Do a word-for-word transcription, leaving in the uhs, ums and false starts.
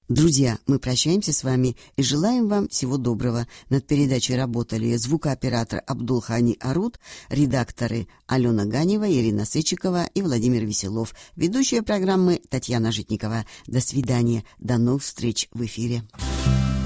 Друзья, мы прощаемся с вами и желаем вам всего доброго. Над передачей работали звукооператор Абдулхани Арут, редакторы Алена Ганева, Ирина Сычикова и Владимир Веселов. Ведущая программы Татьяна Житникова. До свидания. До новых встреч в эфире.